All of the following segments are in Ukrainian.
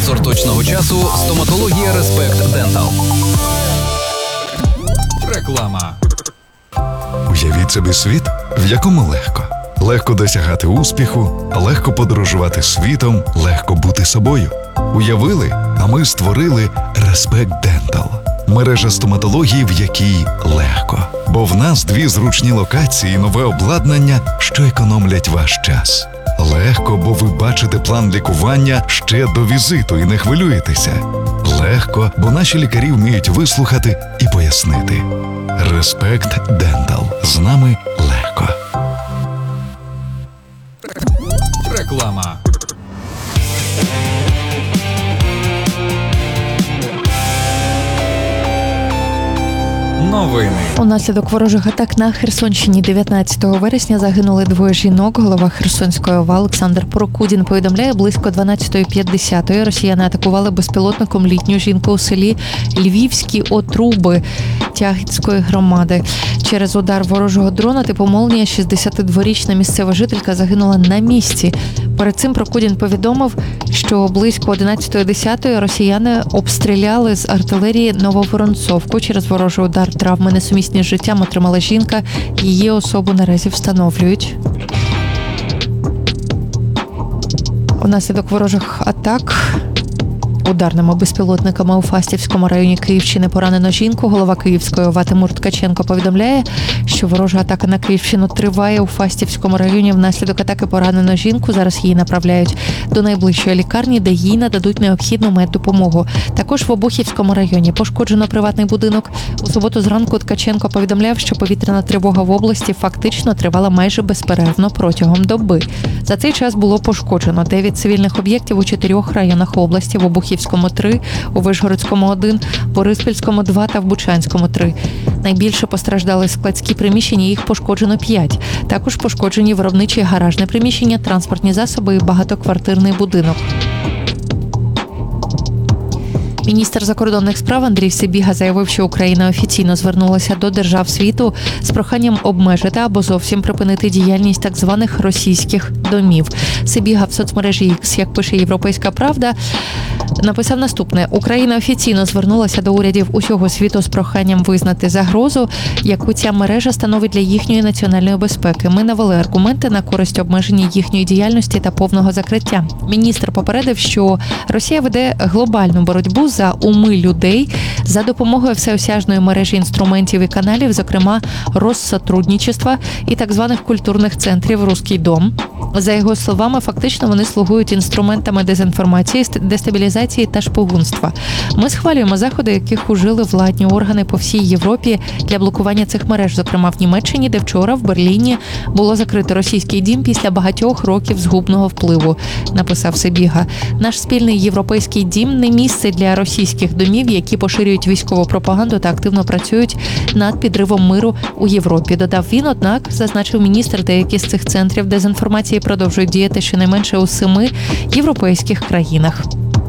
Спонсор точного часу – стоматологія Респект Дентал. Реклама. Уявіть собі світ, в якому легко. Легко досягати успіху, легко подорожувати світом, легко бути собою. Уявили, а ми створили Респект Дентал. Мережа стоматології, в якій легко. Бо в нас 2 зручні локації і нове обладнання, що економлять ваш час. Легко, бо ви бачите план лікування ще до візиту і не хвилюєтеся. Легко, бо наші лікарі вміють вислухати і пояснити. Респект Дентал. З нами легко. Реклама. Новини. Унаслідок ворожих атак на Херсонщині 19 вересня загинули 2 жінок. Голова Херсонської ОВА Олександр Прокудін повідомляє, близько 12:50 росіяни атакували безпілотником літню жінку у селі Львівські Отруби Тягітської громади. Через удар ворожого дрона типу «Молнія» 62-річна місцева жителька загинула на місці. Перед цим Прокудін повідомив, що близько 11:10 росіяни обстріляли з артилерії Нововоронцовку. Через ворожий удар травми несумісні з життям отримала жінка. Її особу наразі встановлюють. Унаслідок ворожих атак ударними безпілотниками у Фастівському районі Київщини поранено жінку. Голова Київської ОВА Тимур Ткаченко повідомляє, що ворожа атака на Київщину триває у Фастівському районі. Внаслідок атаки поранено жінку. Зараз її направляють до найближчої лікарні, де їй нададуть необхідну меддопомогу. Також в Обухівському районі пошкоджено приватний будинок. У суботу зранку Ткаченко повідомляв, що повітряна тривога в області фактично тривала майже безперервно протягом доби. За цей час було пошкоджено 9 цивільних об'єктів у 4 районах області: в Обухівському 3, у Вишгородському 1, Бориспільському 2 та в Бучанському 3. Найбільше постраждали складські приміщення, їх пошкоджено 5. Також пошкоджені виробничі і гаражне приміщення, транспортні засоби і багатоквартирний будинок. Міністр закордонних справ Андрій Сибіга заявив, що Україна офіційно звернулася до держав світу з проханням обмежити або зовсім припинити діяльність так званих російських домів. Сибіга в соцмережі X, як пише «Європейська правда», написав наступне: Україна офіційно звернулася до урядів усього світу з проханням визнати загрозу, яку ця мережа становить для їхньої національної безпеки. Ми навели аргументи на користь обмеження їхньої діяльності та повного закриття. Міністр попередив, що Росія веде глобальну боротьбу за уми людей за допомогою всеосяжної мережі інструментів і каналів, зокрема Россотрудничества і так званих культурних центрів «Руський дом». За його словами, фактично вони слугують інструментами дезінформації, дестабілізації та шпигунства. Ми схвалюємо заходи, яких ужили владні органи по всій Європі для блокування цих мереж, зокрема в Німеччині, де вчора в Берліні було закрито російський дім після багатьох років згубного впливу, написав Сибіга. Наш спільний європейський дім не місце для російських домів, які поширюють військову пропаганду та активно працюють над підривом миру у Європі, додав він. Однак, зазначив міністр, деякі з цих центрів дезінформації продовжують діяти щонайменше у 7 європейських країнах.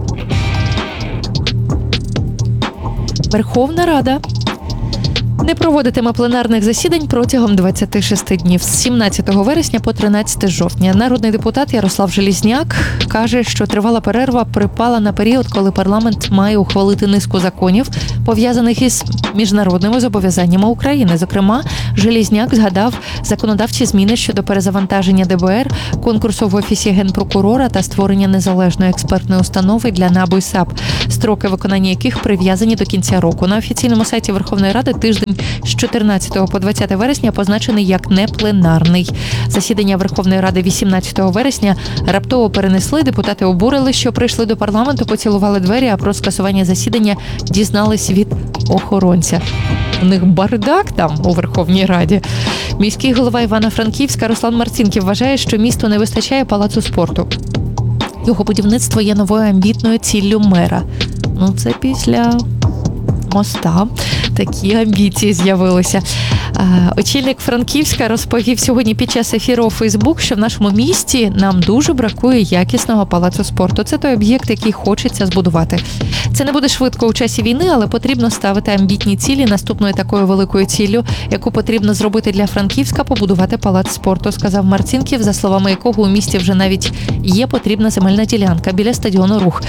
Верховна Рада не проводитиме пленарних засідань протягом 26 днів з 17 вересня по 13 жовтня. Народний депутат Ярослав Железняк каже, що тривала перерва припала на період, коли парламент має ухвалити низку законів, пов'язаних із міжнародними зобов'язаннями України. Зокрема, Железняк згадав законодавчі зміни щодо перезавантаження ДБР, конкурсу в Офісі Генпрокурора та створення незалежної експертної установи для НАБУ і САП, строки виконання яких прив'язані до кінця року. На офіційному сайті Верховної Ради тиждень з 14 по 20 вересня позначений як непленарний. Засідання Верховної Ради 18 вересня раптово перенесли. Депутати обурили, що прийшли до парламенту, поцілували двері, а про скасування засідання дізнались від охоронця. У них бардак там у Верховній Раді. Міський голова Івано-Франківська Руслан Марцінків вважає, що місту не вистачає палацу спорту. Його будівництво є новою амбітною ціллю мера. Це після моста такі амбіції з'явилися. Очільник Франківська розповів сьогодні під час ефіру у Фейсбук, що в нашому місті нам дуже бракує якісного палацу спорту. Це той об'єкт, який хочеться збудувати. Це не буде швидко у часі війни, але потрібно ставити амбітні цілі. Наступною такою великою ціллю, яку потрібно зробити для Франківська, побудувати палац спорту, сказав Марцінків, за словами якого у місті вже навіть є потрібна земельна ділянка біля стадіону «Рух».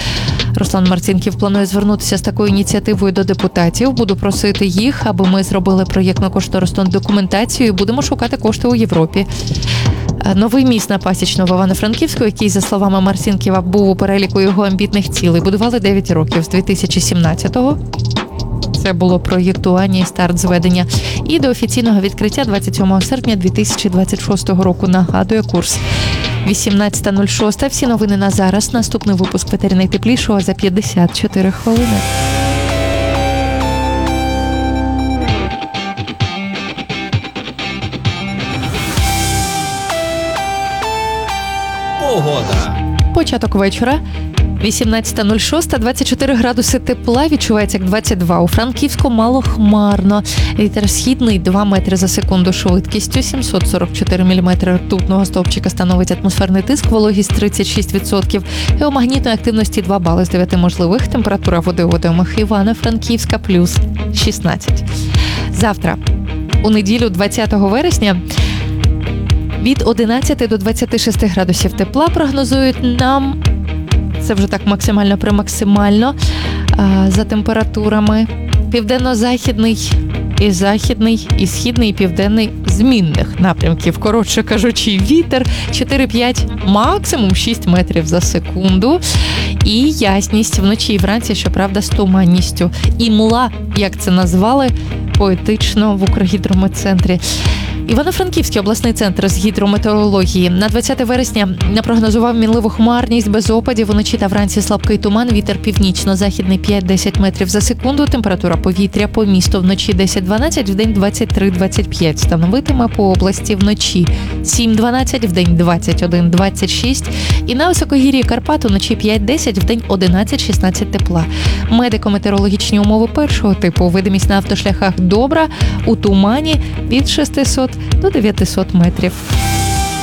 Руслан Марцінків планує звернутися з такою ініціативою до депутатів. Буду просити їх, аби ми зробили проєктно-кошторисну документацію і будемо шукати кошти у Європі. Новий міст на Пасічну в Івано-Франківську, який, за словами Марцінківа, був у переліку його амбітних цілей, будували 9 років з 2017-го. Це було проєктування і старт зведення. І до офіційного відкриття 27 серпня 2026 року. Нагадує курс 18.06. Всі новини на зараз. Наступний випуск «Ветері найтеплішого» за 54 хвилини. Погода. Початок вечора. 18.06, 24 градуси тепла, відчувається як 22. У Франківську малохмарно. Вітер східний 2 метри за секунду швидкістю, 744 міліметри ртутного стовпчика становить атмосферний тиск, вологість 36%, геомагнітної активності 2 бали з 9 можливих, температура води у водоймах Івано-Франківська плюс 16. Завтра, у неділю 20 вересня, від 11 до 26 градусів тепла прогнозують нам. Це вже так максимально примаксимально за температурами. Південно-західний і західний, і східний, і південний змінних напрямків. Коротше кажучи, вітер 4-5, максимум 6 метрів за секунду. І ясність вночі і вранці, щоправда, з туманністю. І мла, як це назвали поетично в Укргідрометцентрі. Івано-Франківський обласний центр з гідрометеорології на 20 вересня напрогнозував мінливу хмарність без опадів. Уночі та вранці слабкий туман, вітер північно-західний 5-10 метрів за секунду. Температура повітря по місту вночі 10-12, вдень 23-25. Становитиме по області вночі 7-12, вдень 21-26. І на високогір'ї Карпат уночі 5-10, вдень 11-16 тепла. Медико-метеорологічні умови першого типу. Видимість на автошляхах добра, у тумані від 600 до 900 метрів.